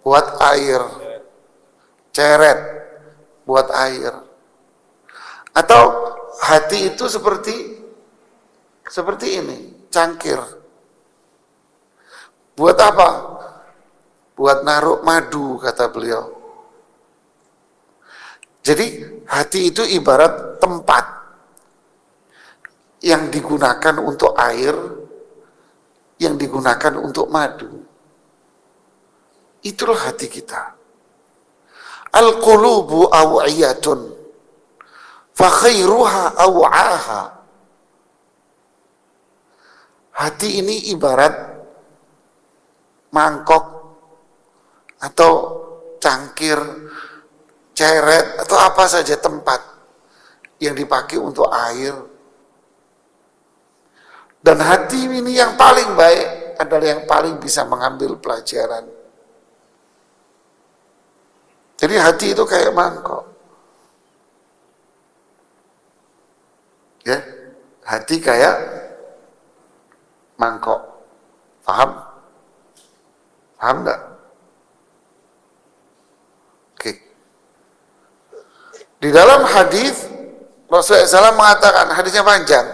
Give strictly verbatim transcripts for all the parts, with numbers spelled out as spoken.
buat air, ceret buat air. Atau hati itu seperti seperti ini, cangkir. Buat apa? Buat naruh madu, kata beliau. Jadi hati itu ibarat tempat yang digunakan untuk air, yang digunakan untuk madu. Itulah hati kita. Al-qulubu aw'iyatun fa khairuha aw'aha. Hati ini ibarat mangkok atau cangkir, ceret atau apa saja tempat yang dipakai untuk air. Dan hati ini yang paling baik adalah yang paling bisa mengambil pelajaran. Jadi hati itu kayak mangkok. Ya, hati kayak mangkok. Paham? Paham enggak? Oke. Di dalam hadis Rasulullah shallallahu alaihi wasallam mengatakan, hadisnya panjang.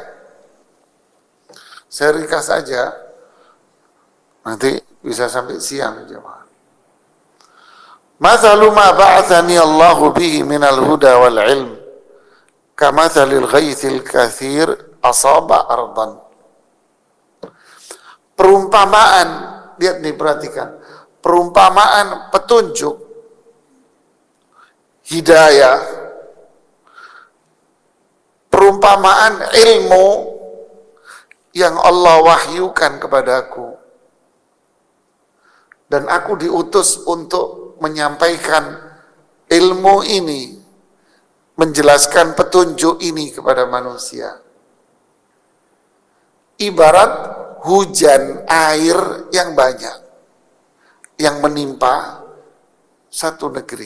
Saya ringkas saja. Nanti bisa sampai siang jemaah. Mathalu ma ba'athani Allahu bihi minal huda wal ilm kamathalil ghaithil kathir asaba ardan. Perumpamaan, lihat nih, perhatikan. Perumpamaan petunjuk, hidayah, perumpamaan ilmu yang Allah wahyukan kepadaku. Dan aku diutus untuk menyampaikan ilmu ini, menjelaskan petunjuk ini kepada manusia. Ibarat hujan air yang banyak yang menimpa satu negeri.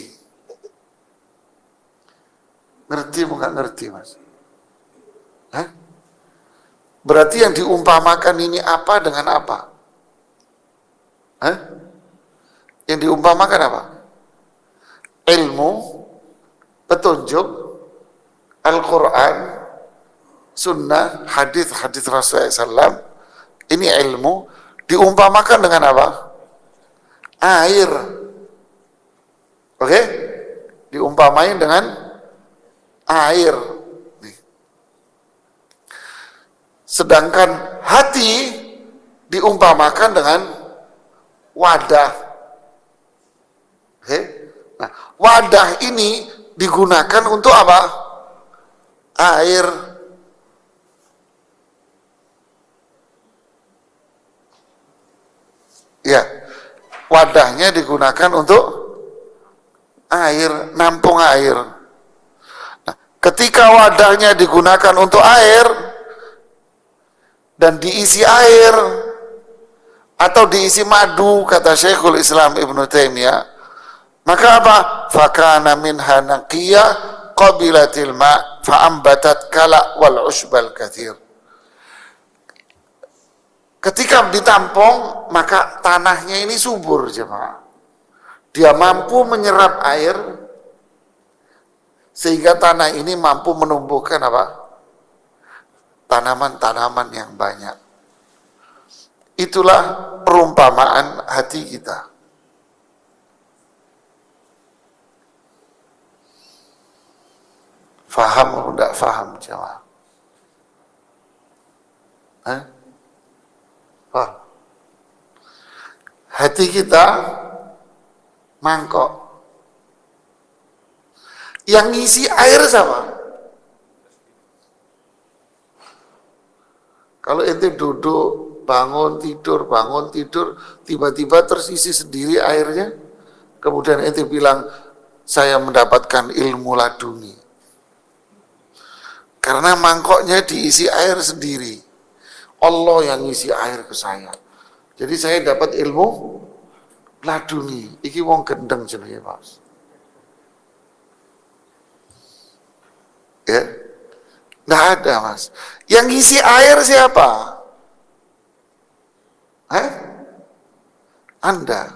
Ngerti mau nggak ngerti, Mas? Hah? Berarti yang diumpamakan ini apa dengan apa? Hah? Yang diumpamakan apa? Ilmu, petunjuk, Al-Quran, sunnah, hadis-hadis Rasulullah shallallahu alaihi wasallam. Ini ilmu diumpamakan dengan apa? Air. Oke? Diumpamain dengan air. Nih. Sedangkan hati diumpamakan dengan wadah. Oke? Nah, wadah ini digunakan untuk apa? Air. Ya, wadahnya digunakan untuk air, nampung air. Nah, ketika wadahnya digunakan untuk air dan diisi air atau diisi madu, kata Syekhul Islam Ibnu Taimiyah, maka apa? Fakana minha naqiyah qabilatil ma' fa'ambatat kala wal ushbal kathir. Ketika ditampung, maka tanahnya ini subur, jemaah. Dia mampu menyerap air, sehingga tanah ini mampu menumbuhkan apa? Tanaman-tanaman yang banyak. Itulah perumpamaan hati kita. Faham atau tidak faham, jemaah? Hah? Oh. Hati kita mangkok. Yang ngisi air siapa? Kalau ente duduk, bangun tidur, bangun tidur, tiba-tiba tersisi sendiri airnya, kemudian ente bilang, saya mendapatkan ilmu laduni. Karena mangkoknya diisi air sendiri. Allah yang ngisi air ke saya. Jadi saya dapat ilmu laduni. Iki wong gendeng jenenge, Mas. Ya. Nggak ada, Mas. Yang ngisi air siapa? Hah? Anda.